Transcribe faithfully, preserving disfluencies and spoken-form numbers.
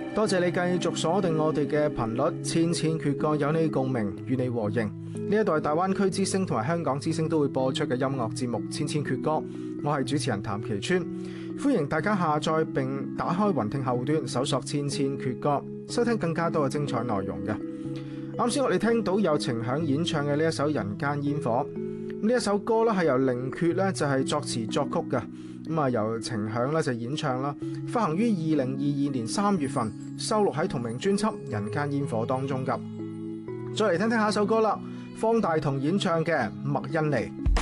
多謝你繼續鎖定我哋嘅頻率，千千闕歌有你共鳴，與你和應。呢一度係大灣區之聲同埋香港之聲都會播出嘅音樂節目《千千闕歌》，我係主持人譚其川，歡迎大家下載並打開雲聽後端，搜索《千千闕歌》，收聽更加多嘅精彩內容嘅。啱先我哋聽到有程響演唱嘅呢一首《人間煙火》，呢一首歌咧係由寧缺咧就係作詞作曲嘅，咁啊由程響咧就演唱啦，發行於二零二二年三月份，收錄喺同名專輯《人間煙火》當中噶。再嚟聽聽下一首歌啦，方大同演唱嘅《麥恩尼》。